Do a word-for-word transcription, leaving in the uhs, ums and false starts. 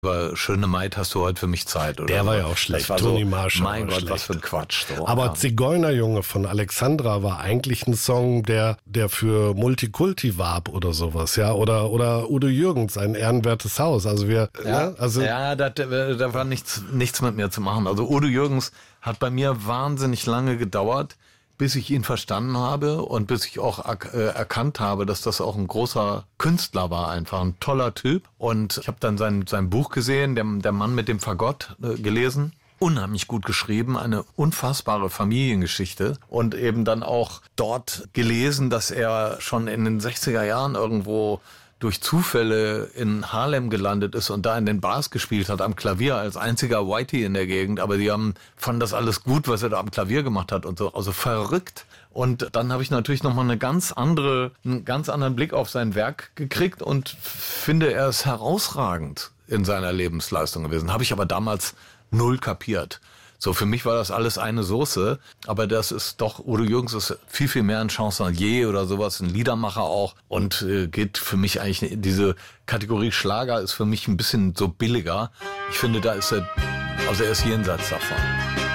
Aber Schöne Maid, hast du heute für mich Zeit, oder? Der war ja auch schlecht. War Toni so, Marshall mein war Gott, schlecht. was für ein Quatsch. So. Aber ja. Zigeunerjunge von Alexandra war eigentlich ein Song, der, der für Multikulti warb oder sowas, ja, oder, oder Udo Jürgens, ein ehrenwertes Haus. Also wir, Ja, ne? also. ja da, da war nichts, nichts mit mir zu machen. Also Udo Jürgens hat bei mir wahnsinnig lange gedauert, bis ich ihn verstanden habe und bis ich auch äh, erkannt habe, dass das auch ein großer Künstler war, einfach ein toller Typ. Und ich habe dann sein, sein Buch gesehen, der, der Mann mit dem Fagott, äh, gelesen. Unheimlich gut geschrieben, eine unfassbare Familiengeschichte und eben dann auch dort gelesen, dass er schon in den sechziger Jahren irgendwo durch Zufälle in Harlem gelandet ist und da in den Bars gespielt hat, am Klavier, als einziger Whitey in der Gegend. Aber die haben, fanden das alles gut, was er da am Klavier gemacht hat und so. Also verrückt. Und dann habe ich natürlich nochmal eine ganz andere, einen ganz anderen Blick auf sein Werk gekriegt und finde, er ist herausragend in seiner Lebensleistung gewesen. Habe ich aber damals null kapiert. So, für mich war das alles eine Soße, aber das ist doch, Udo Jürgens ist viel, viel mehr ein Chansonnier oder sowas, ein Liedermacher auch und äh, geht für mich eigentlich, diese Kategorie Schlager ist für mich ein bisschen so billiger. Ich finde, da ist er, also er ist jenseits davon.